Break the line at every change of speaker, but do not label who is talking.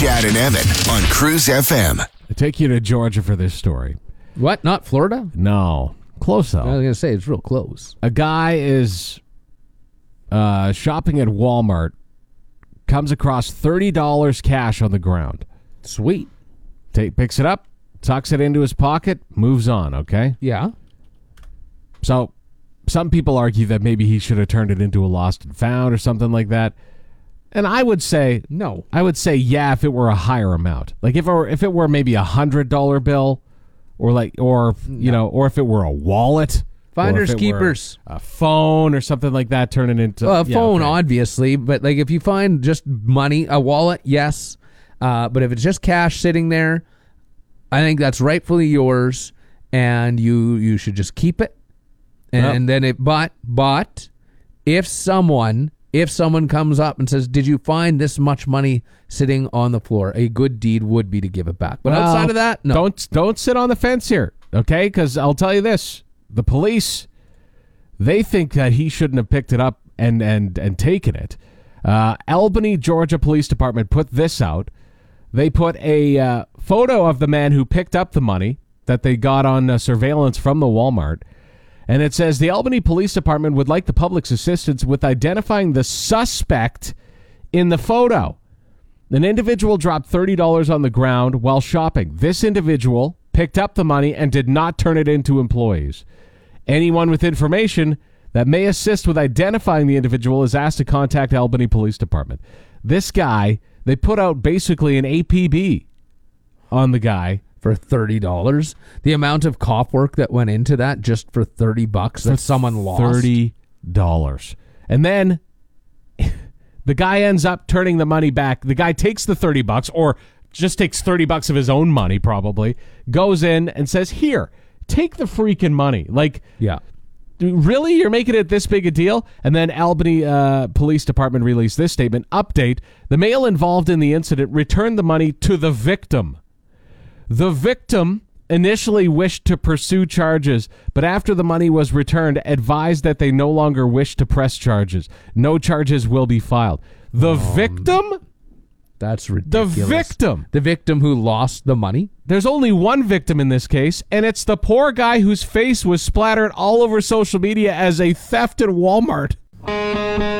Chad and Evan on Cruise FM.
I take you to Georgia for this story.
What? Not Florida?
No. Close, though.
I was going to say, it's real close.
A guy is shopping at Walmart, comes across $30 cash on the ground.
Sweet.
Picks it up, tucks it into his pocket, moves on, okay?
Yeah.
So some people argue that maybe he should have turned it into a lost and found or something like that. And I would say
no.
I would say yeah if it were a higher amount. Like if it were maybe $100 bill or if it were a wallet.
Finders keepers.
A phone or something like that, turn it into
a phone, obviously, but like if you find just money, a wallet, yes. But if it's just cash sitting there, I think that's rightfully yours, and you should just keep it. And then but if someone comes up and says, "Did you find this much money sitting on the floor?" A good deed would be to give it back. But outside of that, no.
Don't sit on the fence here, okay? Because I'll tell you this: the police, they think that he shouldn't have picked it up and taken it. Albany, Georgia Police Department put this out. They put a photo of the man who picked up the money that they got on surveillance from the Walmart. And it says, the Albany Police Department would like the public's assistance with identifying the suspect in the photo. An individual dropped $30 on the ground while shopping. This individual picked up the money and did not turn it into employees. Anyone with information that may assist with identifying the individual is asked to contact Albany Police Department. This guy, they put out basically an APB on the guy.
For $30, the amount of cop work that went into that just for $30 that someone lost.
$30, and then the guy ends up turning the money back. The guy takes the $30, or just takes $30 of his own money, probably goes in and says, "Here, take the freaking money." Like,
yeah,
really, you're making it this big a deal? And then Albany Police Department released this statement: update: the male involved in the incident returned the money to the victim. The victim initially wished to pursue charges, but after the money was returned, advised that they no longer wish to press charges. No charges will be filed. The victim?
That's ridiculous.
The victim.
The victim who lost the money?
There's only one victim in this case, and it's the poor guy whose face was splattered all over social media as a theft at Walmart.